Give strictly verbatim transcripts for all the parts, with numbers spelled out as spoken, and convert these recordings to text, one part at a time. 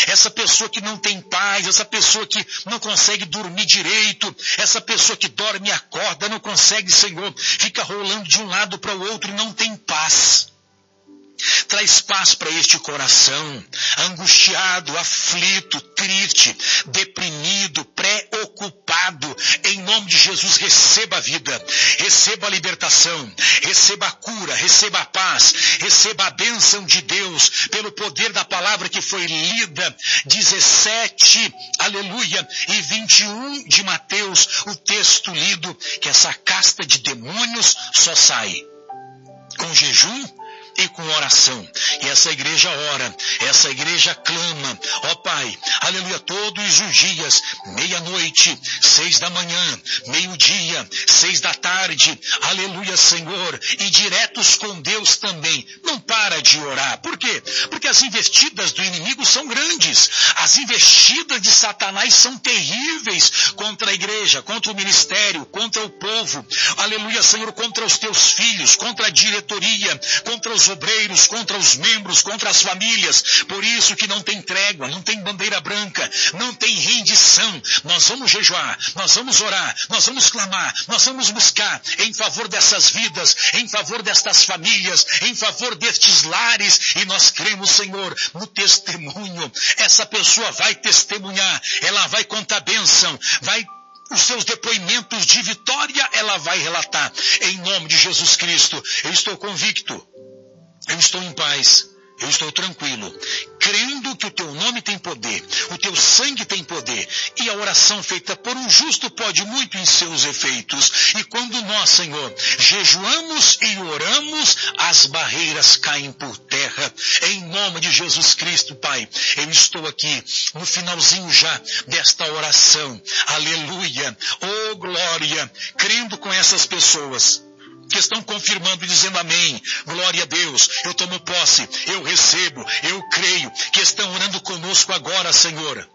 essa pessoa que não tem paz, essa pessoa que não consegue dormir direito, essa pessoa que dorme e acorda, não consegue, Senhor, fica rolando de um lado para o outro e não tem paz. Traz paz para este coração, angustiado, aflito, triste, deprimido, preocupado. Em nome de Jesus, receba a vida, receba a libertação, receba a cura, receba a paz, receba a bênção de Deus, pelo poder da palavra que foi lida, dezessete, aleluia, e vinte e um de Mateus, o texto lido, que essa casta de demônios só sai com jejum e com oração. E essa igreja ora, essa igreja clama, ó Pai, aleluia, todos os dias, meia-noite, seis da manhã, meio-dia, seis da tarde, aleluia, Senhor, e diretos com Deus também. Não para de orar. Por quê? Porque as investidas do inimigo são grandes, as investidas de Satanás são terríveis contra a igreja, contra o ministério, contra o povo, aleluia, Senhor, contra os teus filhos, contra a diretoria, contra os obreiros, contra os membros, contra as famílias. Por isso que não tem trégua, não tem bandeira branca, não tem rendição. Nós vamos jejuar, nós vamos orar, nós vamos clamar, nós vamos buscar em favor dessas vidas, em favor destas famílias, em favor destes lares, e nós cremos, Senhor, no testemunho. Essa pessoa vai testemunhar, ela vai contar bênção, vai os seus depoimentos de vitória, ela vai relatar. Em nome de Jesus Cristo, eu estou convicto, eu estou em paz, eu estou tranquilo, crendo que o teu nome tem poder, o teu sangue tem poder, e a oração feita por um justo pode muito em seus efeitos. E quando nós, Senhor, jejuamos e oramos, as barreiras caem por terra. Em nome de Jesus Cristo, Pai, eu estou aqui no finalzinho já desta oração, aleluia, oh glória, crendo com essas pessoas que estão confirmando e dizendo amém, glória a Deus, eu tomo posse, eu recebo, eu creio, que estão orando conosco agora, Senhor,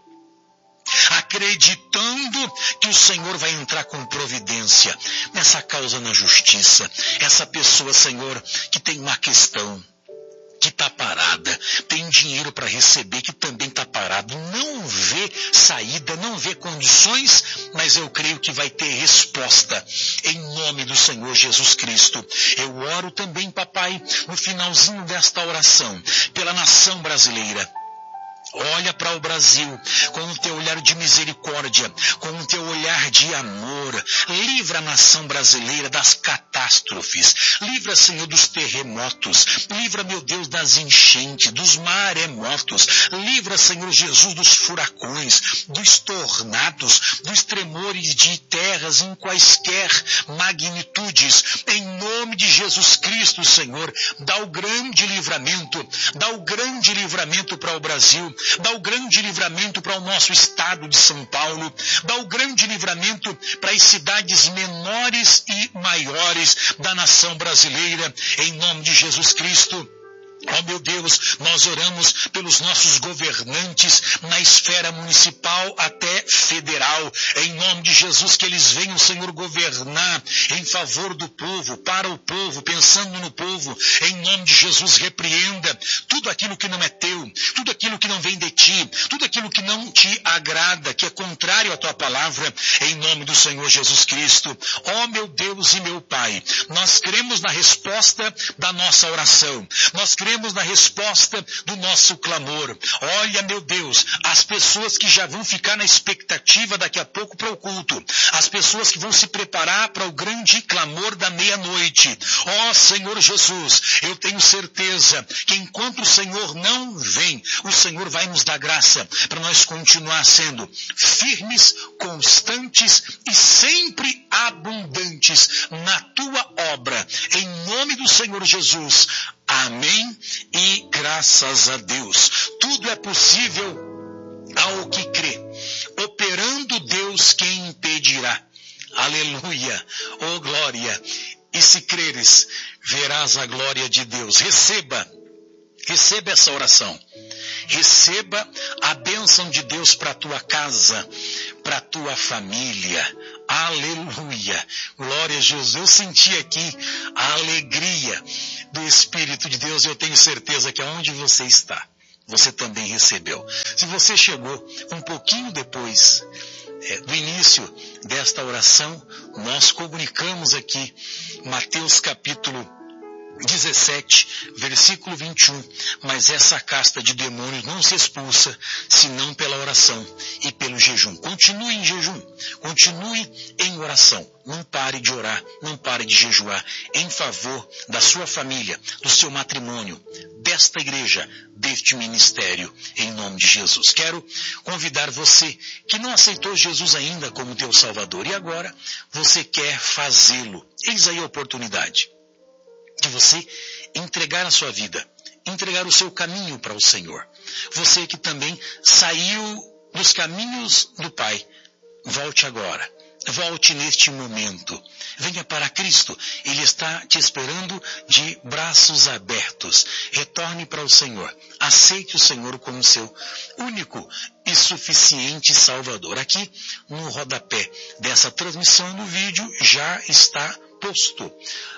acreditando que o Senhor vai entrar com providência nessa causa na justiça. Essa pessoa, Senhor, que tem uma questão, que está parada, tem dinheiro para receber, que também está parado, não vê saída, não vê condições, mas eu creio que vai ter resposta, em nome do Senhor Jesus Cristo. Eu oro também, papai, no finalzinho desta oração, pela nação brasileira. Olha para o Brasil com o teu olhar de misericórdia, com o teu olhar de amor. Livra a nação brasileira das catástrofes. Livra, Senhor, dos terremotos. Livra, meu Deus, das enchentes, dos maremotos. Livra, Senhor Jesus, dos furacões, dos tornados, dos tremores de terras em quaisquer magnitudes. Em nome de Jesus Cristo, Senhor, dá o grande livramento, dá o grande livramento para o Brasil. Dá o grande livramento para o nosso estado de São Paulo, dá o grande livramento para as cidades menores e maiores da nação brasileira, em nome de Jesus Cristo. Ó meu Deus, nós oramos pelos nossos governantes na esfera municipal até federal, em nome de Jesus, que eles venham, Senhor, governar em favor do povo, para o povo, pensando no povo. Em nome de Jesus, repreenda tudo aquilo que não é teu, tudo aquilo que não vem de ti, tudo aquilo que não te agrada, que é contrário à tua palavra, em nome do Senhor Jesus Cristo. Ó meu Deus e meu Pai, nós cremos na resposta da nossa oração, nós cremos na resposta do nosso clamor. Olha, meu Deus, as pessoas que já vão ficar na expectativa daqui a pouco para o culto, as pessoas que vão se preparar para o grande clamor da meia-noite. Ó Senhor Jesus, eu tenho certeza que enquanto o Senhor não vem, o Senhor vai nos dar graça para nós continuar sendo firmes, constantes e sempre abundantes na tua obra. Em nome do Senhor Jesus. Amém e graças a Deus. Tudo é possível ao que crê. Operando Deus, quem impedirá? Aleluia, oh glória. E se creres, verás a glória de Deus. Receba, receba essa oração. Receba a bênção de Deus para a tua casa, para a tua família. Aleluia, glória a Jesus. Eu senti aqui a alegria do Espírito de Deus. Eu tenho certeza que aonde você está, você também recebeu. Se você chegou um pouquinho depois é, do início desta oração, nós comunicamos aqui Mateus capítulo dezessete, versículo vinte e um, mas essa casta de demônios não se expulsa, senão pela oração e pelo jejum. Continue em jejum, continue em oração, não pare de orar, não pare de jejuar, em favor da sua família, do seu matrimônio, desta igreja, deste ministério, em nome de Jesus. Quero convidar você que não aceitou Jesus ainda como teu Salvador, e agora você quer fazê-lo. Eis aí a oportunidade de você entregar a sua vida, entregar o seu caminho para o Senhor. Você que também saiu dos caminhos do Pai, volte agora, volte neste momento, venha para Cristo, Ele está te esperando de braços abertos. Retorne para o Senhor, aceite o Senhor como seu único e suficiente Salvador. Aqui no rodapé dessa transmissão no vídeo já está posto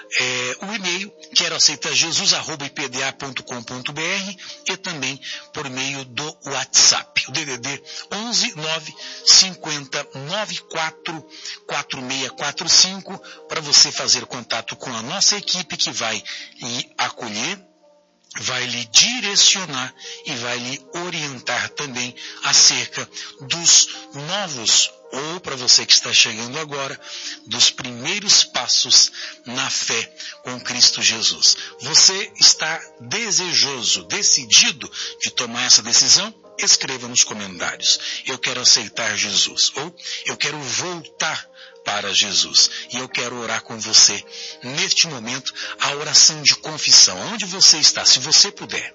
é, o e-mail, quero aceitar Jesus, arroba i p d a ponto com ponto b r, e também por meio do WhatsApp, o D D D onze nove cinquenta nove quatro quatro seis quatro cinco, para você fazer contato com a nossa equipe que vai lhe acolher, vai lhe direcionar e vai lhe orientar também acerca dos novos, ou para você que está chegando agora, dos primeiros passos na fé com Cristo Jesus. Você está desejoso, decidido de tomar essa decisão? Escreva nos comentários: eu quero aceitar Jesus, ou eu quero voltar para Jesus. E eu quero orar com você neste momento, a oração de confissão. Onde você está, se você puder,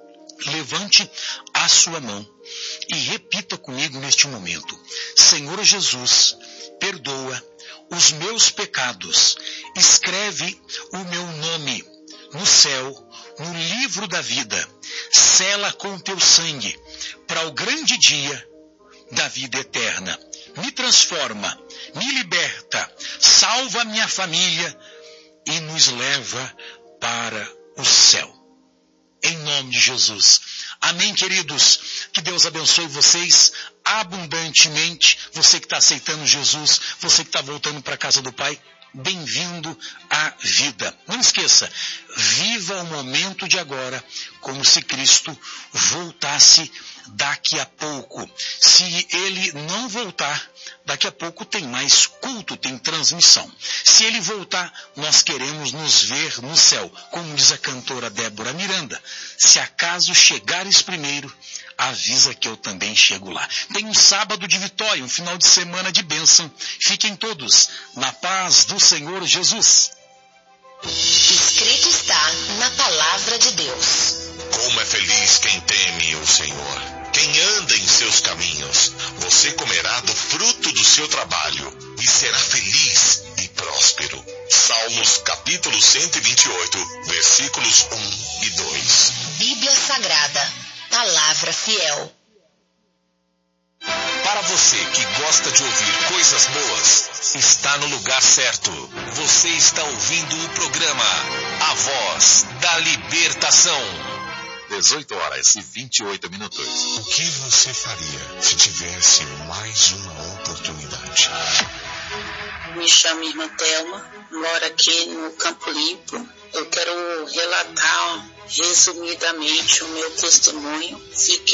levante a sua mão e repita comigo neste momento: Senhor Jesus, perdoa os meus pecados, escreve o meu nome no céu, no livro da vida, sela com teu sangue, para o grande dia da vida eterna. Me transforma, me liberta, salva minha família e nos leva para o céu. Em nome de Jesus. Amém, queridos? Que Deus abençoe vocês abundantemente. Você que está aceitando Jesus, você que está voltando para a casa do Pai, bem-vindo à vida. Não esqueça, viva o momento de agora como se Cristo voltasse daqui a pouco. Se Ele não voltar, daqui a pouco tem mais culto, tem transmissão. Se Ele voltar, nós queremos nos ver no céu. Como diz a cantora Débora Miranda: se acaso chegares primeiro, avisa que eu também chego lá. Tem um sábado de vitória, um final de semana de bênção. Fiquem todos na paz do Senhor Jesus. Escrito está na palavra de Deus. Como é feliz quem teme o Senhor, quem anda em seus caminhos. Você comerá do fruto do seu trabalho e será feliz e próspero. Salmos capítulo cento e vinte e oito, versículos um e dois. Bíblia Sagrada, palavra fiel. Para você que gosta de ouvir coisas boas, está no lugar certo. Você está ouvindo o programa A Voz da Libertação. dezoito horas e vinte e oito minutos. O que você faria se tivesse mais uma oportunidade? Me chamo Irmã Thelma, moro aqui no Campo Limpo. Eu quero relatar resumidamente o meu testemunho. Fiquei